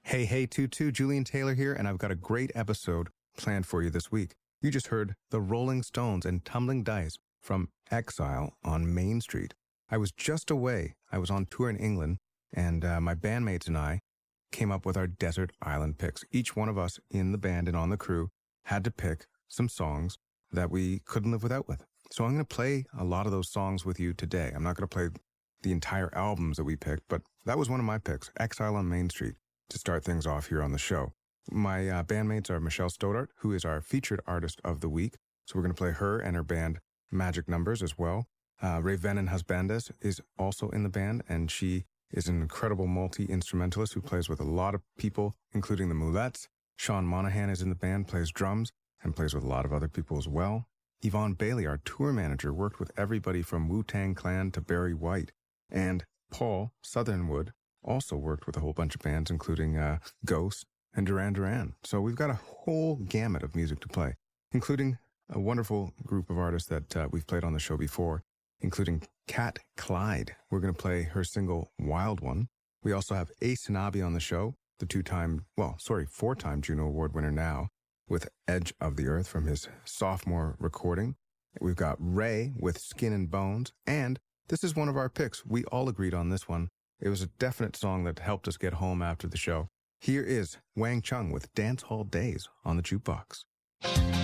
Hey, Tutu, Julian Taylor here, and I've got a great episode planned for you this week. You just heard the Rolling Stones and Tumbling Dice from Exile on Main Street. I was just away. I was on tour in England, and my bandmates and I came up with our desert island picks. Each one of us in the band and on the crew had to pick some songs that we couldn't live without with. So I'm going to play a lot of those songs with you today. I'm not going to play the entire albums that we picked, but that was one of my picks, Exile on Main Street, to start things off here on the show. My bandmates are Michelle Stoddart, who is our featured artist of the week. So we're going to play her and her band Magic Numbers as well. Ray Venon Husbandes is also in the band, and she is an incredible multi-instrumentalist who plays with a lot of people, including the Moulettes. Sean Monahan is in the band, plays drums, and plays with a lot of other people as well. Yvonne Bailey, our tour manager, worked with everybody from Wu-Tang Clan to Barry White. And Paul Southernwood also worked with a whole bunch of bands, including Ghost and Duran Duran. So we've got a whole gamut of music to play, including a wonderful group of artists that we've played on the show before, including Kat Clyde. We're going to play her single, Wild One. We also have Ace Hanabi on the show, the four-time Juno Award winner now, with Edge of the Earth from his sophomore recording. We've got Ray with Skin and Bones, and this is one of our picks. We all agreed on this one. It was a definite song that helped us get home after the show. Here is Wang Chung with Dance Hall Days on the Jukebox.